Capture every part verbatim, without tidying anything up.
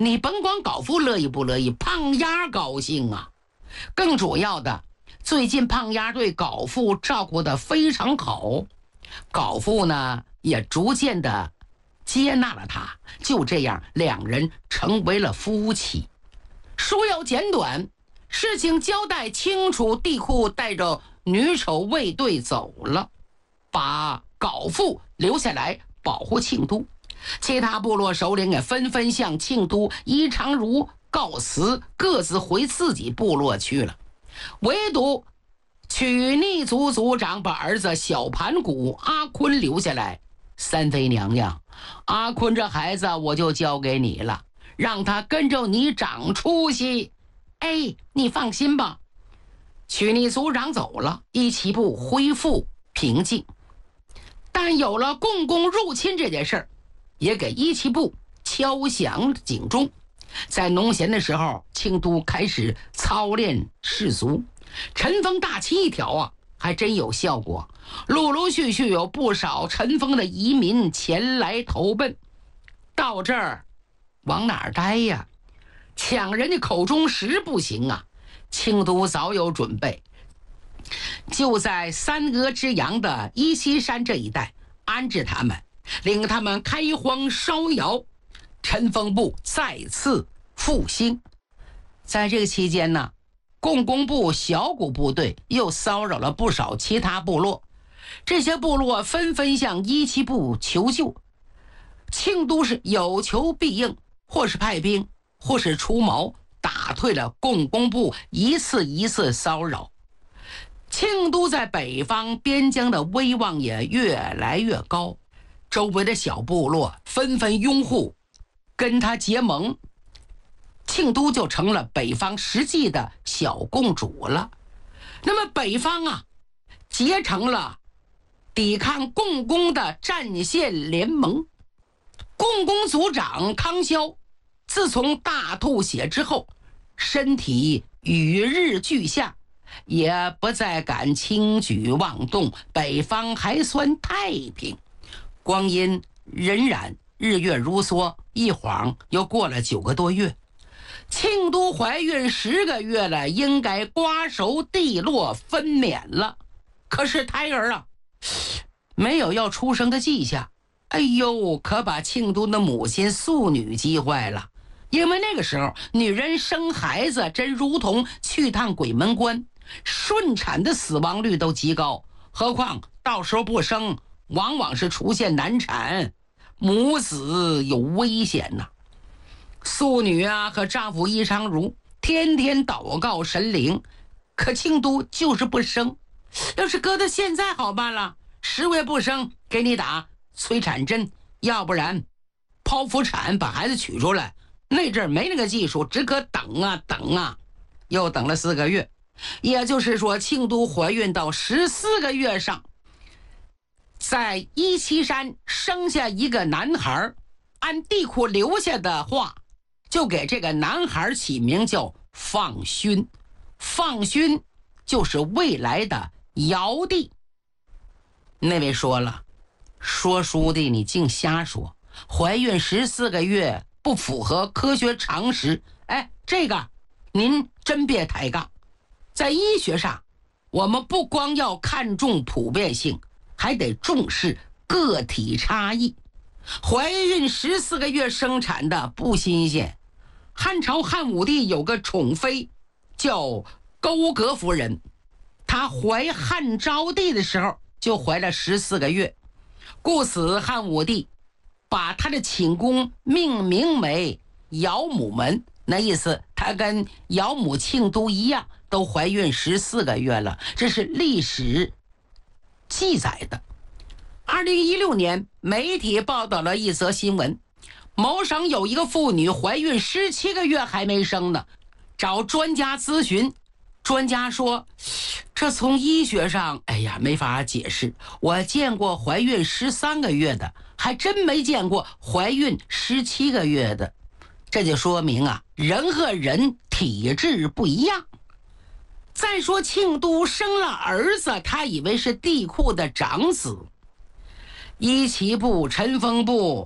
你甭管高父乐意不乐意，胖丫高兴啊。更主要的，最近胖丫对高父照顾得非常好，高父呢也逐渐的接纳了他，就这样两人成为了夫妻。书要简短，事情交代清楚，地库带着女丑卫队走了，把高父留下来保护庆都。其他部落首领也纷纷向庆都伊长如告辞，各自回自己部落去了。唯独曲逆族族长把儿子小盘古阿坤留下来。三妃娘娘，阿坤这孩子我就交给你了，让他跟着你长出息。哎，你放心吧。曲逆族长走了，伊奇部恢复平静。但有了共工入侵这件事儿，也给伊奇部敲响警钟。在农闲的时候，庆都开始操练士卒，尘封大旗一条啊，还真有效果。陆陆续续有不少尘封的移民前来投奔。到这儿往哪儿待呀？抢人家口中食不行啊！庆都早有准备，就在三峨之阳的伊西山这一带安置他们，令他们开荒烧窑，陈封部再次复兴。在这个期间呢，共工部小股部队又骚扰了不少其他部落，这些部落纷纷向伊奇部求救。庆都是有求必应，或是派兵，或是出矛，打退了共工部一次一次骚扰。庆都在北方边疆的威望也越来越高，周围的小部落纷纷拥护，跟他结盟，庆都就成了北方实际的小共主了。那么北方啊，结成了抵抗共工的战线联盟。共工族长康萧自从大吐血之后，身体与日俱下，也不再敢轻举妄动，北方还算太平。光阴荏苒，日月如梭，一晃又过了九个多月。庆都怀孕十个月了，应该瓜熟蒂落分娩了，可是胎儿啊，没有要出生的迹象。哎呦，可把庆都的母亲素女急坏了。因为那个时候女人生孩子真如同去趟鬼门关，顺产的死亡率都极高，何况到时候不生，往往是出现难产，母子有危险呐。素女啊和丈夫伊长如天天祷告神灵，可庆都就是不生。要是搁到现在好办了，十月不生给你打催产针，要不然剖腹产把孩子取出来。那阵儿没那个技术，只可等啊等啊，又等了四个月。也就是说，庆都怀孕到十四个月上，在伊西山生下一个男孩，按地库留下的话，就给这个男孩起名叫放勋。放勋就是未来的尧帝。那位说了，说书的你净瞎说，怀孕十四个月不符合科学常识。哎，这个您真别抬杠。在医学上，我们不光要看重普遍性，还得重视个体差异。怀孕十四个月生产的不新鲜。汉朝汉武帝有个宠妃叫钩姲夫人，她怀汉昭帝的时候就怀了十四个月，故此汉武帝把他的寝宫命名为尧母门，那意思他跟尧母庆都一样，都怀孕十四个月了，这是历史记载的。二零一六年，媒体报道了一则新闻，某省有一个妇女怀孕十七个月还没生呢，找专家咨询，专家说这从医学上哎呀没法解释，我见过怀孕十三个月的，还真没见过怀孕十七个月的。这就说明啊，人和人体质不一样。再说庆都生了儿子，他以为是地库的长子。伊奇部、陈封部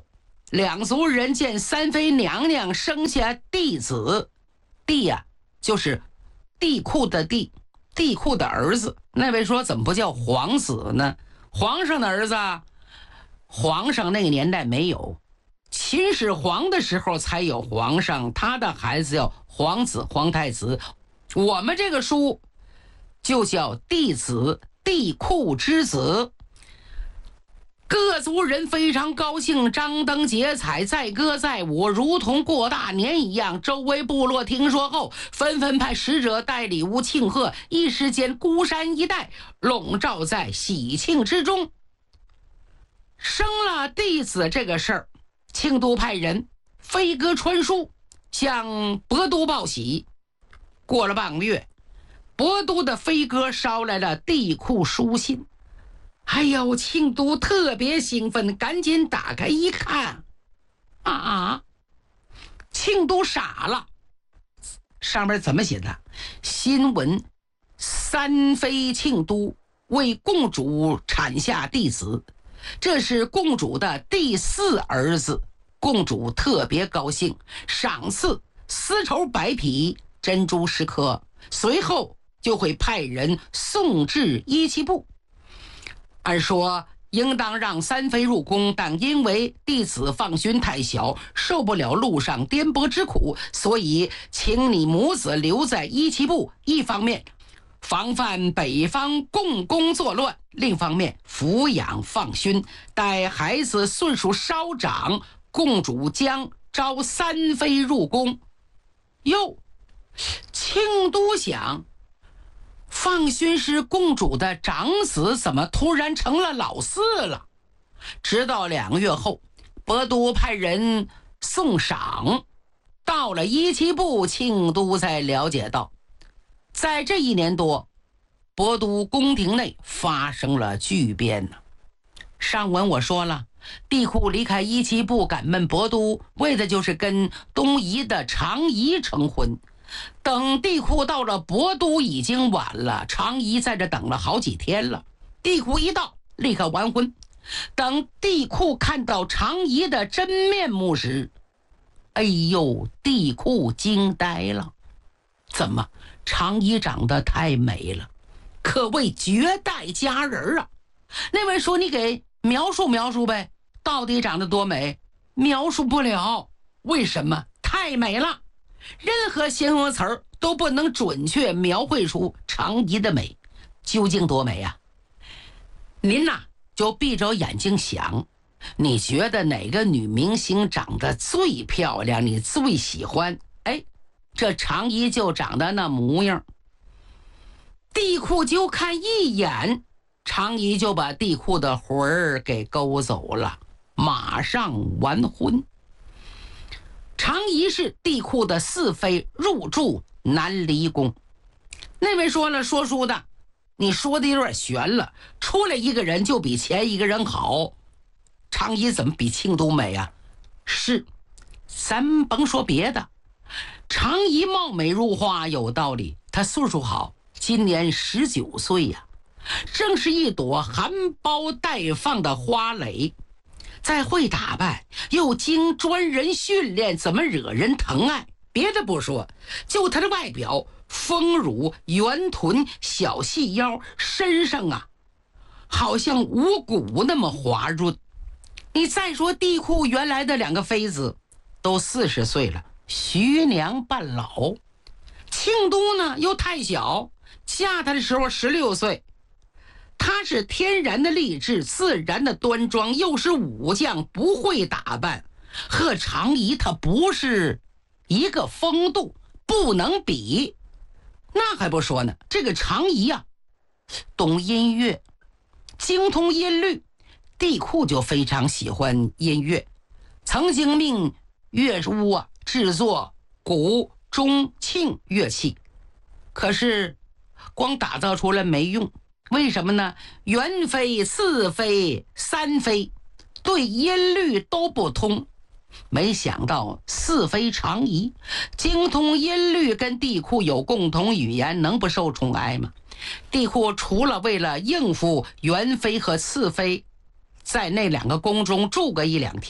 两族人见三妃娘娘生下弟子，弟呀、啊、就是帝喾的弟，帝喾的儿子。那位说怎么不叫皇子呢？皇上的儿子啊，皇上那个年代没有，秦始皇的时候才有皇上，他的孩子叫皇子、皇太子。我们这个书就叫弟子，帝喾之子。各族人非常高兴，张灯结彩，载歌载舞，如同过大年一样。周围部落听说后，纷纷派使者带礼物庆贺，一时间孤山一带笼罩在喜庆之中。生了弟子这个事儿，庆都派人飞鸽传书，向博都报喜。过了半个月，博都的飞鸽捎来了帝喾书信。哎呦，庆都特别兴奋，赶紧打开一看，啊啊！庆都傻了，上面怎么写的？新闻：三妃庆都为共主产下弟子，这是共主的第四儿子，共主特别高兴，赏赐丝绸百匹、珍珠十颗，随后就会派人送至一七部。按说应当让三妃入宫，但因为弟子放勋太小，受不了路上颠簸之苦，所以请你母子留在一七部。一方面防范北方共工作乱，另一方面抚养放勋，待孩子岁数稍长，共主将招三妃入宫。哟，庆都想，放勋是共主的长子，怎么突然成了老四了？直到两个月后，博都派人送赏，到了一七部，庆都才了解到，在这一年多，博都宫廷内发生了巨变呢。上文我说了，帝喾离开一七部赶奔博都，为的就是跟东夷的长夷成婚。等帝喾到了博都已经晚了，长夷在这等了好几天了。帝喾一到，立刻完婚。等帝喾看到长夷的真面目时，哎呦，帝喾惊呆了。怎么，长夷长得太美了，可谓绝代佳人啊！那位说，你给描述描述呗，到底长得多美？描述不了。为什么？太美了，任何形容词儿都不能准确描绘出长夷的美。究竟多美啊？您呐、啊、就闭着眼睛想，你觉得哪个女明星长得最漂亮，你最喜欢？哎，这长夷就长得那模样。帝喾就看一眼，长夷就把帝喾的魂儿给勾走了，马上完婚。长夷是帝喾的四妃，入住南离宫。那位说了，说书的，你说的有点悬了，出来一个人就比前一个人好。长夷怎么比庆都美啊？是，咱甭说别的，长夷貌美如花有道理，她岁数好，今年十九岁呀、啊，正是一朵含苞待放的花蕾。再会打扮，又经专人训练，怎么惹人疼爱？别的不说，就她的外表，丰乳、圆臀、小细腰，身上啊好像五谷那么滑润。你再说帝喾原来的两个妃子都四十岁了，徐娘半老。庆都呢又太小，嫁她的时候十六岁。她是天然的丽质，自然的端庄，又是武将，不会打扮，和长夷她不是一个风度，不能比。那还不说呢，这个长夷啊懂音乐，精通音律，帝喾就非常喜欢音乐，曾经命乐屋啊制作古中庆乐器。可是光打造出来没用，为什么呢？元妃、四妃、三妃对音律都不通。没想到四妃长夷精通音律，跟帝喾有共同语言，能不受宠爱吗？帝喾除了为了应付元妃和次妃在那两个宫中住个一两天，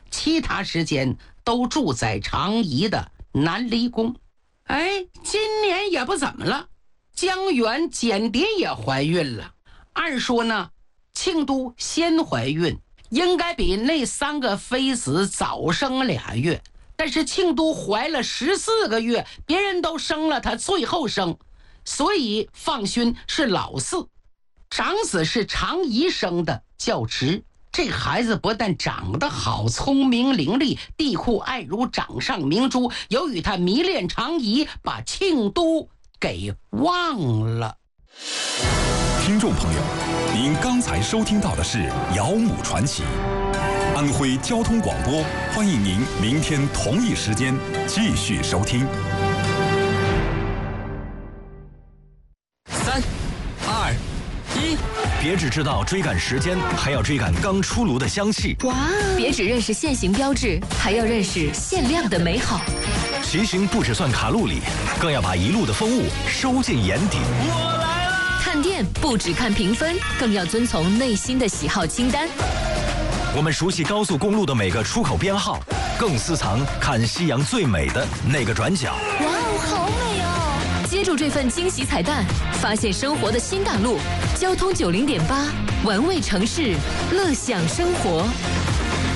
其他时间都住在长宜的南离宫。哎，今年也不怎么了，江源间谍也怀孕了。按说呢，庆都先怀孕，应该比那三个妃子早生俩月，但是庆都怀了十四个月，别人都生了，她最后生，所以放勋是老四。长子是长宜生的，叫直。这孩子不但长得好，聪明伶俐，地库爱如掌上明珠。由于他迷恋长宜，把庆都给忘了。 听众朋友，您刚才收听到的是《姚母传奇》，安徽交通广播，欢迎您明天同一时间继续收听。 三、二、一。别只知道追赶时间，还要追赶刚出炉的香气。 哇！别只认识现行标志，还要认识限量的美好。 骑行不只算卡路里，更要把一路的风物收进眼底。 我来了！看店不只看评分，更要遵从内心的喜好清单。 我们熟悉高速公路的每个出口编号，更私藏看夕阳最美的那个转角。 哇哦，好美哦！接住这份惊喜彩蛋，发现生活的新大陆。交通九零点八，玩味城市，乐享生活。